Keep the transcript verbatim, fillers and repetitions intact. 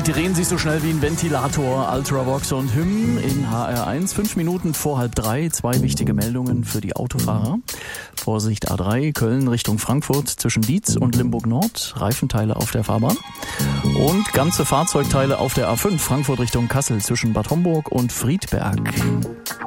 drehen sich so schnell wie ein Ventilator. Ultravox und Hymn in H R eins. Fünf Minuten vor halb drei. Zwei wichtige Meldungen für die Autofahrer. Vorsicht A drei, Köln Richtung Frankfurt zwischen Dietz und Limburg Nord. Reifenteile auf der Fahrbahn. Und ganze Fahrzeugteile auf der A fünf, Frankfurt Richtung Kassel zwischen Bad Homburg und Friedberg.